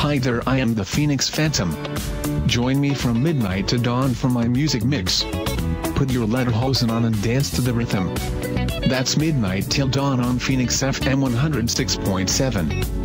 Hi there, I am the Phoenix Phantom. Join me from midnight to dawn for my music mix. Put your lederhosen on and dance to the rhythm. That's midnight till dawn on Phoenix FM 106.7.